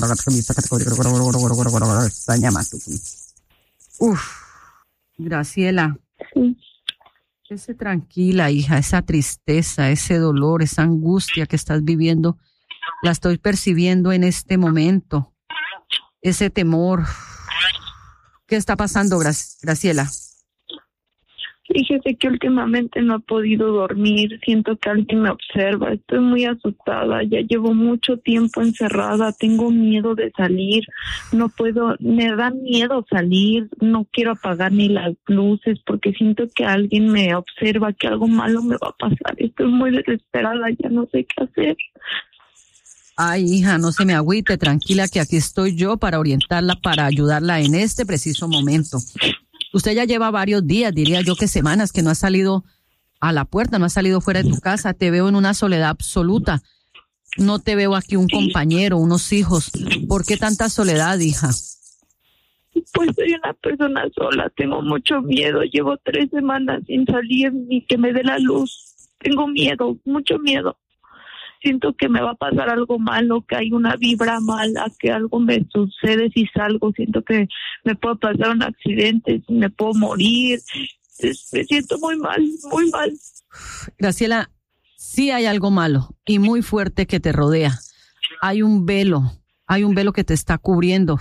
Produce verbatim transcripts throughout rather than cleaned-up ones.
Uf, Graciela. Sí. Ese tranquila, hija, esa tristeza, ese dolor, esa angustia que estás viviendo, la estoy percibiendo en este momento. Ese temor. ¿Qué está pasando, Gra- Graciela? Fíjese que últimamente no he podido dormir, siento que alguien me observa, estoy muy asustada, ya llevo mucho tiempo encerrada, tengo miedo de salir, no puedo, me da miedo salir, no quiero apagar ni las luces porque siento que alguien me observa, que algo malo me va a pasar, estoy muy desesperada, ya no sé qué hacer. Ay, hija, no se me agüite, tranquila que aquí estoy yo para orientarla, para ayudarla en este preciso momento. Usted ya lleva varios días, diría yo que semanas, que no ha salido a la puerta, no ha salido fuera de tu casa. Te veo en una soledad absoluta. No te veo aquí un compañero, unos hijos. ¿Por qué tanta soledad, hija? Pues soy una persona sola, tengo mucho miedo, llevo tres semanas sin salir ni que me dé la luz. Tengo miedo, mucho miedo. Siento que me va a pasar algo malo, que hay una vibra mala, que algo me sucede si salgo. Siento que me puede pasar un accidente, me puedo morir. Me siento muy mal, muy mal. Graciela, sí hay algo malo y muy fuerte que te rodea. Hay un velo, hay un velo que te está cubriendo.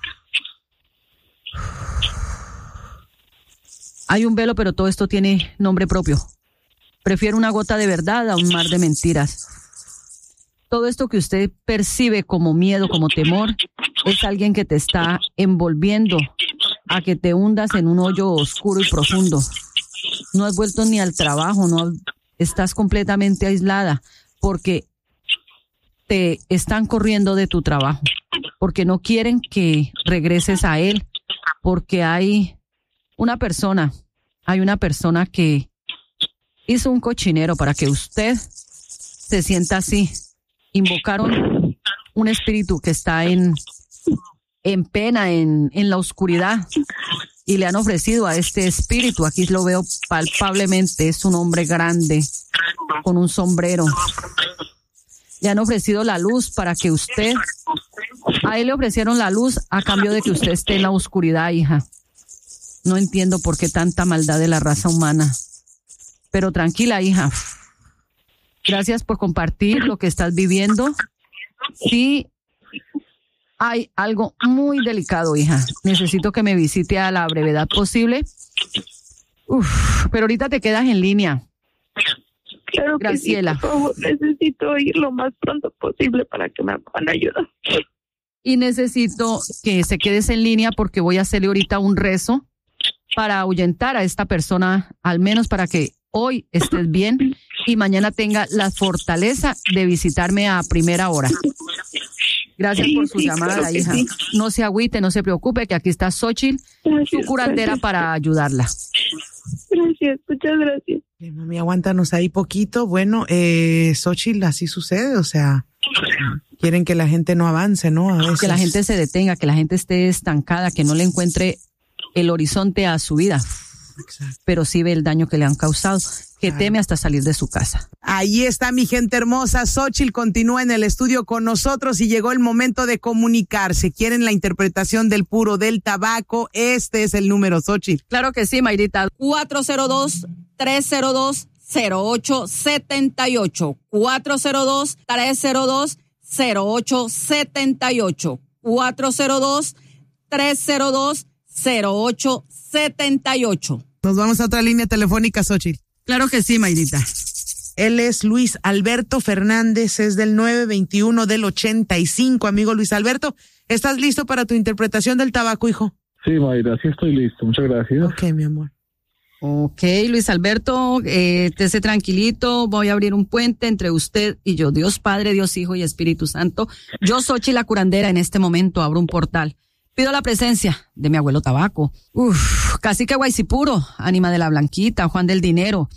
Hay un velo, pero todo esto tiene nombre propio. Prefiero una gota de verdad a un mar de mentiras. Todo esto que usted percibe como miedo, como temor, es alguien que te está envolviendo a que te hundas en un hoyo oscuro y profundo. No has vuelto ni al trabajo, no estás completamente aislada porque te están corriendo de tu trabajo, porque no quieren que regreses a él, porque hay una persona, hay una persona que hizo un cochinero para que usted se sienta así. Invocaron un espíritu que está en, en pena, en, en la oscuridad, y le han ofrecido a este espíritu, aquí lo veo palpablemente, es un hombre grande, con un sombrero. Le han ofrecido la luz para que usted, a él le ofrecieron la luz a cambio de que usted esté en la oscuridad, hija. No entiendo por qué tanta maldad de la raza humana. Pero tranquila, hija. Gracias por compartir lo que estás viviendo. Sí, hay algo muy delicado, hija. Necesito que me visite a la brevedad posible. Uf, pero ahorita te quedas en línea. Claro que Graciela. sí, por favor, necesito ir lo más pronto posible para que me puedan ayudar. Y necesito que se quedes en línea porque voy a hacerle ahorita un rezo para ahuyentar a esta persona, al menos para que hoy estés bien y mañana tenga la fortaleza de visitarme a primera hora. Gracias sí, por su sí, llamada, claro hija. Sí. No se agüite, no se preocupe, que aquí está Xochitl, su curandera, gracias. Para ayudarla. Gracias, muchas gracias. Eh, mami, aguántanos ahí poquito. Bueno, eh, Xochitl, así sucede, o sea, quieren que la gente no avance, ¿no? A veces. Que la gente se detenga, que la gente esté estancada, que no le encuentre el horizonte a su vida. Exacto. Pero sí ve el daño que le han causado, que claro. Teme hasta salir de su casa. Ahí está mi gente hermosa. Xochitl continúa en el estudio con nosotros y llegó el momento de comunicarse. ¿Quieren la interpretación del puro del tabaco? Este es el número, Xochitl. Claro que sí, Mayrita. cuatro cero dos, tres cero dos, cero ocho siete ocho. cuatro cero dos, tres cero dos, cero ocho siete ocho. cuatro cero dos, tres cero dos, cero ocho siete ocho. Nos vamos a otra línea telefónica, Xochitl. Claro que sí, Mayrita. Él es Luis Alberto Fernández, es del nueve veintiuno del ochenta y cinco. Amigo Luis Alberto, ¿estás listo para tu interpretación del tabaco, hijo? Sí, Mayra, sí estoy listo. Muchas gracias. Ok, mi amor. Ok, Luis Alberto, eh, esté tranquilito. Voy a abrir un puente entre usted y yo. Dios Padre, Dios Hijo y Espíritu Santo. Yo, Xochitl, la curandera, en este momento abro un portal. Pido la presencia de mi abuelo Tabaco. Uf, Cacique Guaycipuro, Ánima de la Blanquita, Juan del Dinero.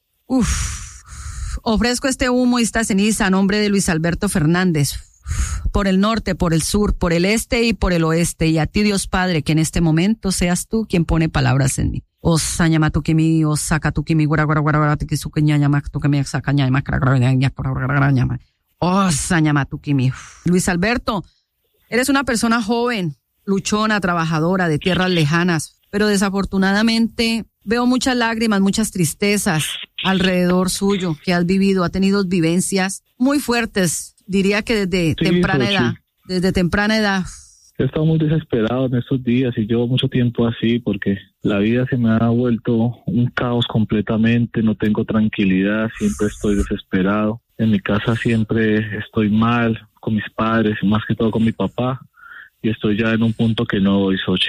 Uf, ofrezco este humo y esta ceniza a nombre de Luis Alberto Fernández. Por el norte, por el sur, por el este y por el oeste. Y a ti, Dios Padre, que en este momento seas tú quien pone palabras en mí. Osa llama tu kimi, osa tu kimi, guara guara guara guara, tiki su queña llama tu kimi, saca llama, cra cra llama, cra cra llama. Osa llama tu kimi. Luis Alberto, Eres una persona joven, luchona, trabajadora, de tierras lejanas, pero desafortunadamente veo muchas lágrimas, muchas tristezas alrededor suyo que has vivido. Ha tenido vivencias muy fuertes, diría que desde Sí, temprana Xochitl. edad, desde temprana edad. He estado muy desesperado en estos días y llevo mucho tiempo así porque la vida se me ha vuelto un caos completamente, no tengo tranquilidad, siempre estoy desesperado. En mi casa siempre estoy mal, con mis padres, más que todo con mi papá, y estoy ya en un punto que no doy, Xochitl.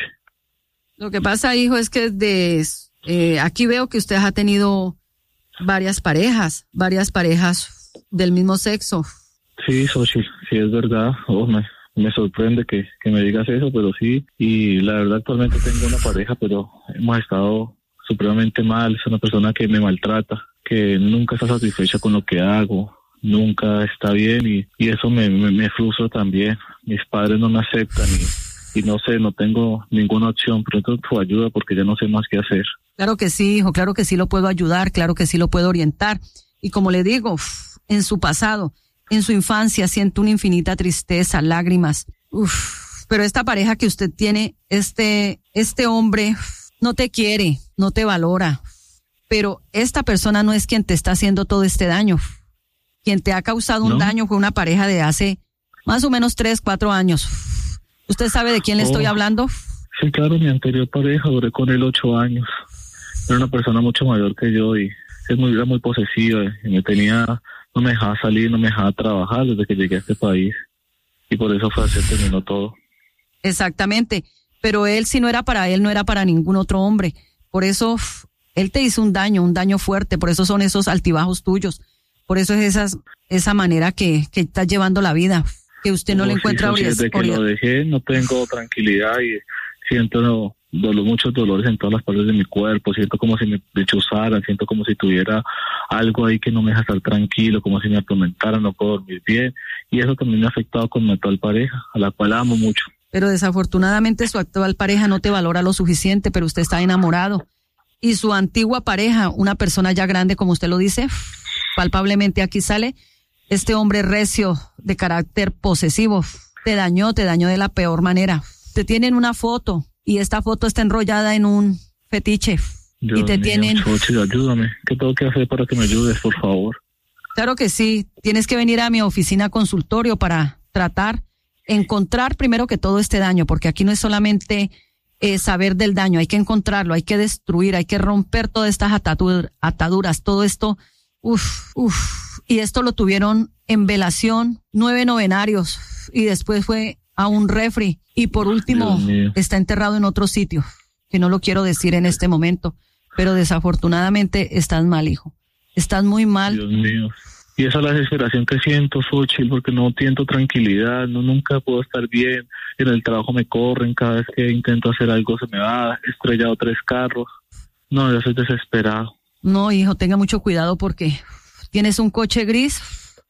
Lo que pasa, hijo, es que de, eh, aquí veo que usted ha tenido varias parejas, varias parejas del mismo sexo. Sí, Xochitl, sí es verdad. Oh, me, me sorprende que, que me digas eso, pero sí. Y la verdad, actualmente tengo una pareja, pero hemos estado supremamente mal. Es una persona que me maltrata, que nunca está satisfecha con lo que hago, nunca está bien y, y eso me, me, me frustra también. Mis padres no me aceptan y, y no sé, no tengo ninguna opción. Pronto tu ayuda porque ya no sé más qué hacer. Claro que sí, hijo, claro que sí lo puedo ayudar, claro que sí lo puedo orientar. Y como le digo, uf, en su pasado, en su infancia, siento una infinita tristeza, lágrimas. Uf, pero esta pareja que usted tiene, este, este hombre no te quiere, no te valora. Pero esta persona no es quien te está haciendo todo este daño. Quien te ha causado un ¿No? daño fue una pareja de hace más o menos tres, cuatro años. ¿Usted sabe de quién le estoy Oh. hablando? Sí, claro, mi anterior pareja, duré con él ocho años. Era una persona mucho mayor que yo y es muy, era muy posesiva y me tenía, no me dejaba salir, no me dejaba trabajar desde que llegué a este país. Y por eso fue así, terminó todo. Exactamente. Pero él, si no era para él, no era para ningún otro hombre. Por eso uf, él te hizo un daño, un daño fuerte. Por eso son esos altibajos tuyos. Por eso es esas, esa manera que, que estás llevando la vida. Que usted no Oh, le sí, encuentra Xochitl, ori- desde que ori- lo dejé no tengo tranquilidad y siento no, dolor, muchos dolores en todas las partes de mi cuerpo. Siento como si me chuzaran, siento como si tuviera algo ahí que no me deja estar tranquilo, como si me atormentara, no puedo dormir bien. Y eso también me ha afectado con mi actual pareja, a la cual amo mucho. Pero desafortunadamente su actual pareja no te valora lo suficiente, pero usted está enamorado. Y su antigua pareja, una persona ya grande, como usted lo dice, palpablemente aquí sale, este hombre recio, de carácter posesivo, te dañó, te dañó de la peor manera. Te tienen una foto y esta foto está enrollada en un fetiche. Dios y te mío, tienen... Xochitl, ayúdame. ¿Qué tengo que hacer para que me ayudes, por favor? Claro que sí, tienes que venir a mi oficina consultorio para tratar, encontrar primero que todo este daño, porque aquí no es solamente eh, saber del daño, hay que encontrarlo, hay que destruir, hay que romper todas estas atadur- ataduras, todo esto, uff, uff, y esto lo tuvieron en velación, nueve novenarios, y después fue a un refri, y por último Dios mío. está enterrado en otro sitio, que no lo quiero decir en este momento, pero desafortunadamente estás mal, hijo, estás muy mal. Dios mío. Y esa es la desesperación que siento, Xochitl, porque no siento tranquilidad, no nunca puedo estar bien. En el trabajo me corren, cada vez que intento hacer algo se me va, he estrellado tres carros. No, yo soy desesperado. No, hijo, tenga mucho cuidado porque tienes un coche gris.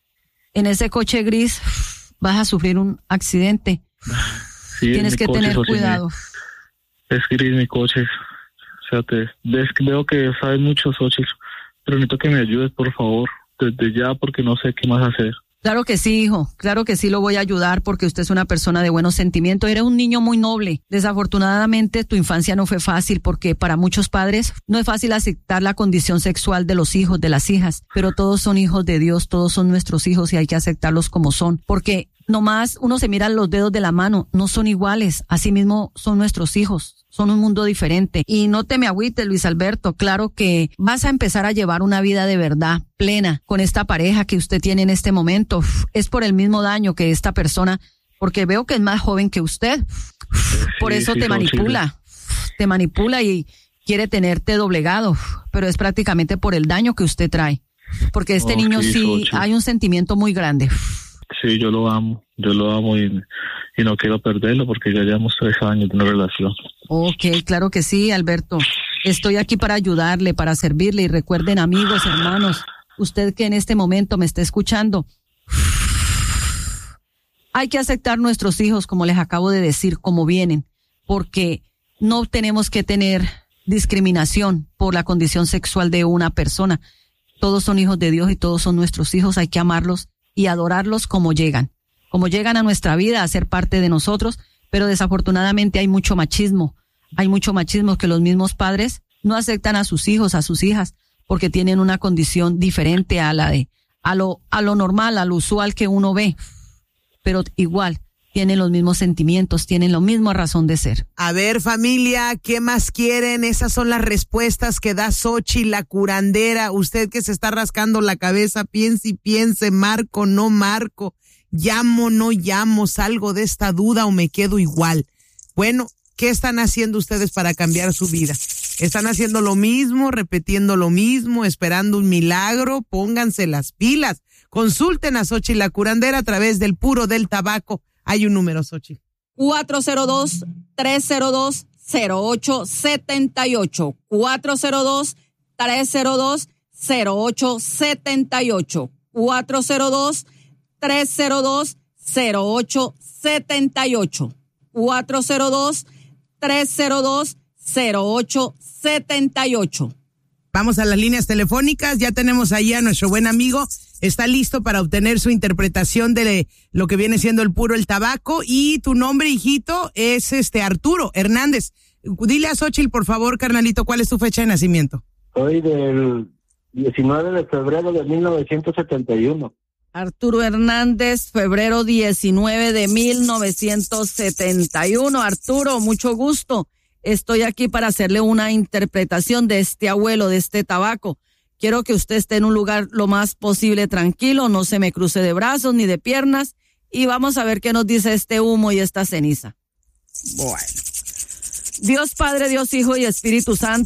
En ese coche gris vas a sufrir un accidente. Sí, Tienes mi que coche, tener Xochitl, cuidado. Es gris mi coche. O sea, te, ves, veo que sabes mucho, Xochitl, pero necesito que me ayudes, por favor, desde ya, porque no sé qué más hacer. Claro que sí, hijo. Claro que sí lo voy a ayudar porque usted es una persona de buenos sentimientos. Eres un niño muy noble. Desafortunadamente, tu infancia no fue fácil porque para muchos padres no es fácil aceptar la condición sexual de los hijos, de las hijas. Pero todos son hijos de Dios, todos son nuestros hijos y hay que aceptarlos como son. Porque nomás uno se mira los dedos de la mano, no son iguales. Asimismo, son nuestros hijos. Son un mundo diferente. Y no te me agüites, Luis Alberto. Claro que vas a empezar a llevar una vida de verdad, plena, con esta pareja que usted tiene en este momento. Uf, es por el mismo daño que esta persona, porque veo que es más joven que usted. Uf, por Sí, eso sí, te Xochitl. manipula. Te manipula y quiere tenerte doblegado. Uf, pero es prácticamente por el daño que usted trae. Porque este Oh, niño sí, sí Xochitl. hay un sentimiento muy grande. Sí, yo lo amo, yo lo amo y, y no quiero perderlo porque ya llevamos tres años de una relación. Ok, claro que sí, Alberto. Estoy aquí para ayudarle, para servirle y recuerden, amigos, hermanos, usted que en este momento me está escuchando, hay que aceptar nuestros hijos, como les acabo de decir, como vienen, porque no tenemos que tener discriminación por la condición sexual de una persona. Todos son hijos de Dios y todos son nuestros hijos, hay que amarlos y adorarlos como llegan. como llegan a nuestra vida a ser parte de nosotros, pero desafortunadamente hay mucho machismo. Hay mucho machismo que los mismos padres no aceptan a sus hijos, a sus hijas, porque tienen una condición diferente a la de, a lo, a lo normal, a lo usual que uno ve. Pero igual, tienen los mismos sentimientos, tienen la misma razón de ser. A ver, familia, ¿qué más quieren? Esas son las respuestas que da Xochitl, la curandera. Usted que se está rascando la cabeza, piense y piense, marco, no marco, llamo, no llamo, salgo de esta duda o me quedo igual. Bueno, ¿qué están haciendo ustedes para cambiar su vida? ¿Están haciendo lo mismo, repitiendo lo mismo, esperando un milagro? Pónganse las pilas. Consulten a Xochitl, la curandera, a través del Puro del Tabaco. Hay un número, Xochitl. cuatro cero dos, tres cero dos, cero ocho siete ocho. cuatro cero dos, tres cero dos, cero ocho siete ocho. cuatro cero dos, tres cero dos, cero ocho siete ocho. cuatro cero dos, tres cero dos, cero ocho siete ocho. Vamos a las líneas telefónicas. Ya tenemos ahí a nuestro buen amigo. Está listo para obtener su interpretación de lo que viene siendo el puro el tabaco. Y tu nombre, hijito, es este Arturo Hernández. Dile a Xochitl, por favor, carnalito, ¿cuál es tu fecha de nacimiento? Soy del diecinueve de febrero de mil novecientos setenta y uno. Arturo Hernández, febrero diecinueve de mil novecientos setenta y uno. Arturo, mucho gusto. Estoy aquí para hacerle una interpretación de este abuelo, de este tabaco. Quiero que usted esté en un lugar lo más posible tranquilo, no se me cruce de brazos ni de piernas, y vamos a ver qué nos dice este humo y esta ceniza. Bueno. Dios Padre, Dios Hijo y Espíritu Santo.